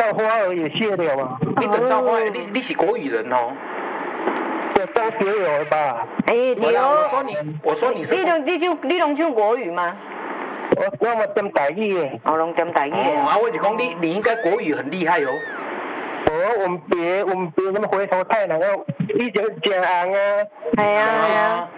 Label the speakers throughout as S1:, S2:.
S1: 到花儿也谢了嘛。
S2: 你等到花，你是国语人哦。
S1: 都学有吧？
S3: 对哦。
S2: 我说你是。
S3: 你拢唱国语吗？
S1: 我嘛点台语的。
S3: 哦，拢点台语的。
S2: 我就讲你应该国语很厉害哦。
S1: 我们别什么回头太难哦，以前真红啊。
S3: 系啊。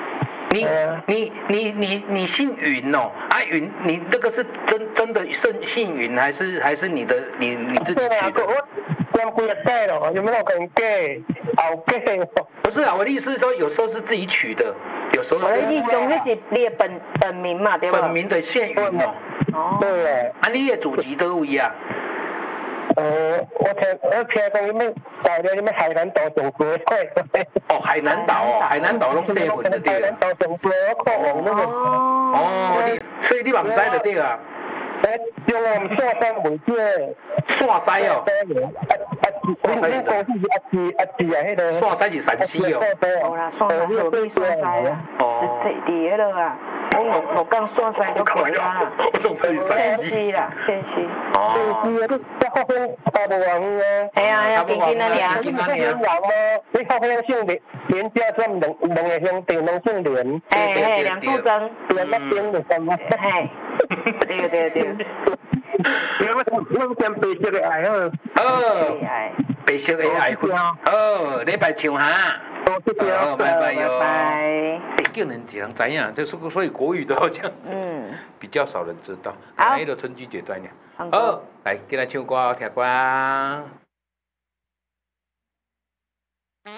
S2: 你姓云哦？啊云，你那个是真的姓云，还是你自己取的？
S1: 我几个改了，有没有可能改？后改？
S2: 不是啊，我的意思是说，有时候是自己取的，有时候是。
S3: 你用那是你的本名嘛，对吧？
S2: 本名的姓云哦。
S1: 哦。对啊。
S2: 啊，你的祖籍倒位啊？
S1: 我听讲你们大陆你们海南岛上过快。
S2: 哦，海南岛哦，海南岛拢细份的对。海
S1: 南岛上过看往那个。
S2: 哦，所以你嘛唔知就对啊。
S1: 用我们线山为主。
S2: 线西哦。
S1: 你公司是迄个。
S2: 线西是陕西哦。
S3: 好啦，线西何必线西啊？是伫迄落啊。我鹿港线西都可以啊。
S2: 我懂得陕
S3: 西啦，县西。
S1: 哦。县西，你福建大部王啊。
S3: 系啊，近近那俩。
S1: 你福建人吗？你福建姓连家专两个兄弟拢姓连。
S3: 嘿，梁祝珍。
S1: 连那边的什么？
S3: 嘿。对。
S1: 我讲白色的爱好。
S2: 白色的爱粉。礼拜唱哈。拜拜哟。竟然几人知影，就所以国语的好像比较少人知道。哪一个春菊姐知呢？好，来给他唱歌，听歌。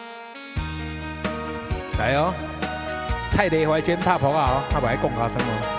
S2: 来哦，菜梨怀煎拍婆啊，他不爱讲卡声哦。